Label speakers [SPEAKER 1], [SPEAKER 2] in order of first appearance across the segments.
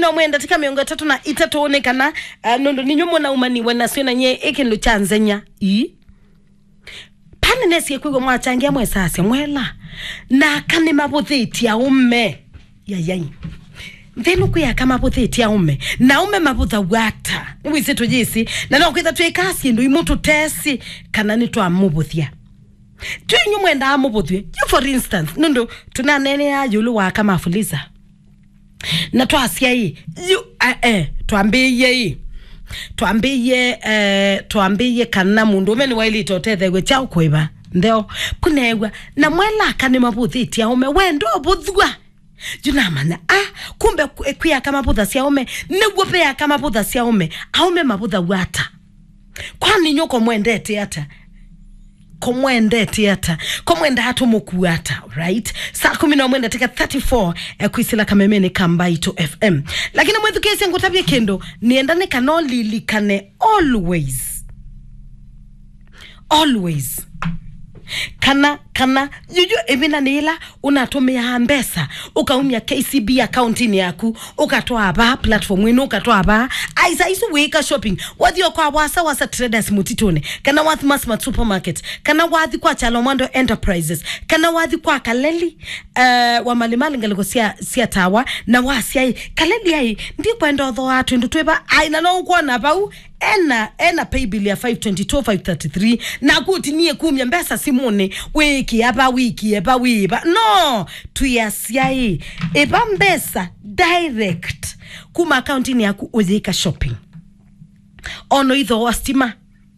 [SPEAKER 1] mwenda tika miongo tatu na itatu onekana nondo ninyomo na umani wanaswena nye ekendo chanzenya pane nesi yekugo mwachangia mwesase mwela na kane mabuthiti ya ume yayai Venu kuya kama mabuthiti ya ume na ume mabutha wata niwise tujisi na nokwitha tuikasi ndo imutu tesi kana nitwa mubuthia tuinyu mwenda amubuthie you for instance nondo tunanene ya yulu wa kama fuliza na tuasia hii tuambiye kana mundu meni waili totethe chao kweba ndeo kunegwa na mwela kane mabuthiti ya ume wendo buthwa junamana kumbe kuya kama budha sia ume negwo pe kama budha sia ume aume mabudha wata kwani nyoko mwendete hata komwenda hatu mukuata right saa 10 mwenda tika 34 kuisila kamemene Kambaito FM lakini mwethu kesi yangu tabia kendo niendane kanoli likane always kana yuju ebina nila unatumia mbesa ukaumia KCB accountini yaku ukatoa aba platform wenu ukatoa aba aisa isu weka shopping wathi kwa wasa traders mutitone kana wathi Massmart supermarket kana wathi kwa Chalomondo enterprises kana wathi kwa Kaleli wa malimali ngaliko sia tawa na wasi ai Kaleli ai ndi kwenda otho watu ndutweba aina no kuona bau ena pay bill ya 522,533 na kuti niye kumya mbesa simone wiki eba wiba no tuyasiai eba mbesa direct kuma accountini yaku ozeka shopping ono idho wastima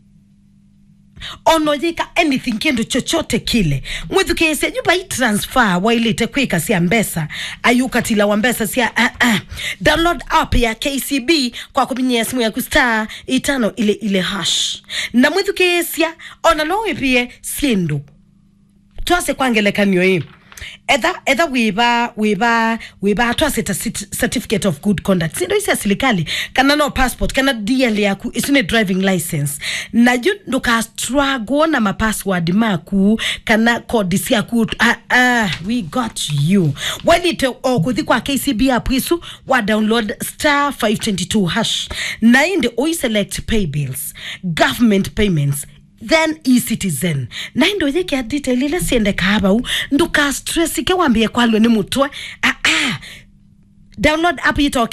[SPEAKER 1] ono yeka anything kendo chochote kile mwethu kese nyuba transfer wailete kweka sia mbesa ayuka tila wa mbesa sia download app ya KCB kwa kubinya simu ya kustar 5 ile hash na mwethu kese ona lowe pie siendo tuase kwangeleka nyo Either weba to set a certificate of good conduct. Sindo isi asilikali kana no passport kana DL yaku isune driving license na yu ndoka struggle na mapassword maku kana code yaku we got you walite okuthi kwa KCB app isu wa download star 522 hash na inde oi select pay bills government payments then e-citizen na ndo yeke detail ile siende kahaba nduka stress ke wambie kwalwe ni mutwe download app ito